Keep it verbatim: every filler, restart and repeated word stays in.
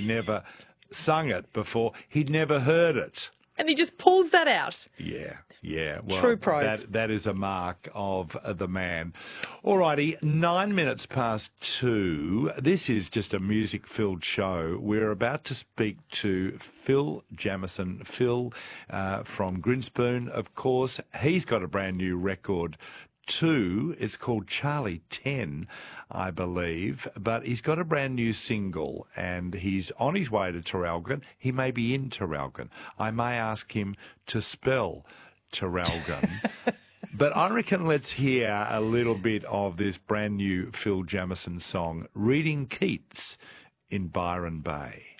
he never sung it before. He'd never heard it. And he just pulls that out. Yeah, yeah. Well, True pros. That, that is a mark of the man. All righty, nine minutes past two. This is just a music-filled show. We're about to speak to Phil Jamieson. Phil uh, from Grinspoon, of course. He's got a brand new record too. It's called Charlie ten, I believe, but he's got a brand new single and he's on his way to Traralgon. He may be in Traralgon. I may ask him to spell Traralgon. But I reckon let's hear a little bit of this brand new Phil Jamieson song, Reading Keats in Byron Bay.